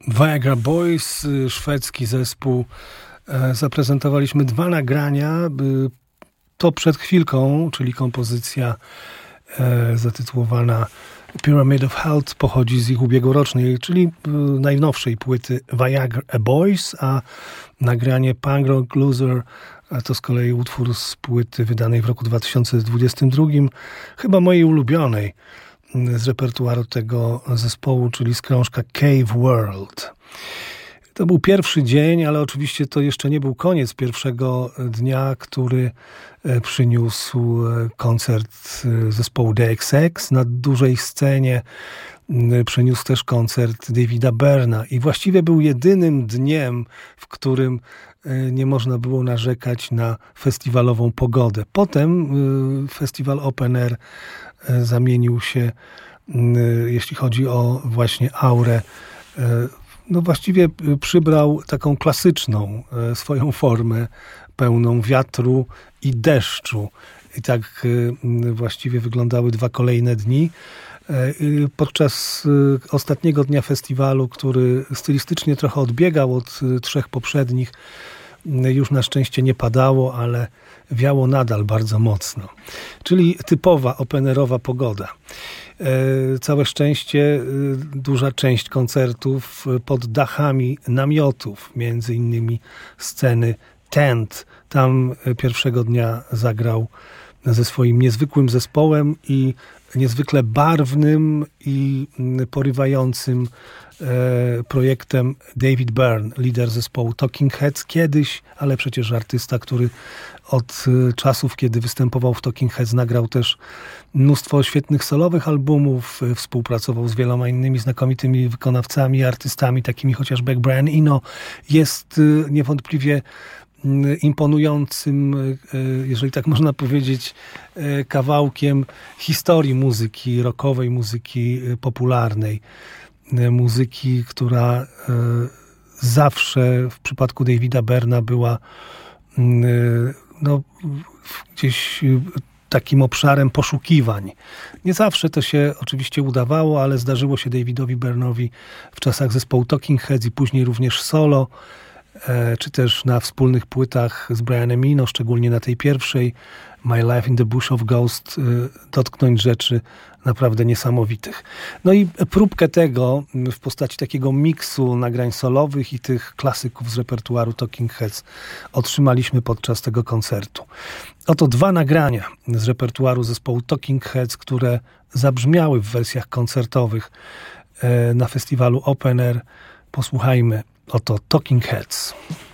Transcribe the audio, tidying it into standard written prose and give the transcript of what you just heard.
Viagra Boys, szwedzki zespół. Zaprezentowaliśmy 2 nagrania. To przed chwilką, czyli kompozycja zatytułowana Pyramid of Health pochodzi z ich ubiegłorocznej, czyli najnowszej płyty Viagra Boys, a nagranie Punk Rock Loser to z kolei utwór z płyty wydanej w roku 2022, chyba mojej ulubionej z repertuaru tego zespołu, czyli z krążka Cave World. To był pierwszy dzień, ale oczywiście to jeszcze nie był koniec pierwszego dnia, który przyniósł koncert zespołu DXX. Na dużej scenie przyniósł też koncert Davida Byrna i właściwie był jedynym dniem, w którym nie można było narzekać na festiwalową pogodę. Potem festiwal Open Air zamienił się, jeśli chodzi o właśnie aurę, no właściwie przybrał taką klasyczną swoją formę, pełną wiatru i deszczu. I tak właściwie wyglądały 2 kolejne dni. Podczas ostatniego dnia festiwalu, który stylistycznie trochę odbiegał od 3 poprzednich, już na szczęście nie padało, ale wiało nadal bardzo mocno. Czyli typowa openerowa pogoda. Całe szczęście duża część koncertów pod dachami namiotów, między innymi sceny Tent. Tam pierwszego dnia zagrał ze swoim niezwykłym zespołem i niezwykle barwnym i porywającym projektem David Byrne, lider zespołu Talking Heads kiedyś, ale przecież artysta, który od czasów, kiedy występował w Talking Heads, nagrał też mnóstwo świetnych solowych albumów, współpracował z wieloma innymi znakomitymi wykonawcami i artystami, takimi chociażby jak Brian Eno. Jest niewątpliwie imponującym, jeżeli tak można powiedzieć, kawałkiem historii muzyki rockowej, muzyki popularnej. Muzyki, która zawsze w przypadku Davida Byrna była no, gdzieś takim obszarem poszukiwań. Nie zawsze to się oczywiście udawało, ale zdarzyło się Davidowi Byrnowi w czasach zespołu Talking Heads i później również solo, czy też na wspólnych płytach z Brianem Eno, szczególnie na tej pierwszej, My Life in the Bush of Ghost, dotknąć rzeczy naprawdę niesamowitych. No i próbkę tego w postaci takiego miksu nagrań solowych i tych klasyków z repertuaru Talking Heads otrzymaliśmy podczas tego koncertu. Oto 2 nagrania z repertuaru zespołu Talking Heads, które zabrzmiały w wersjach koncertowych na festiwalu Open Air. Posłuchajmy. Oto Talking Heads.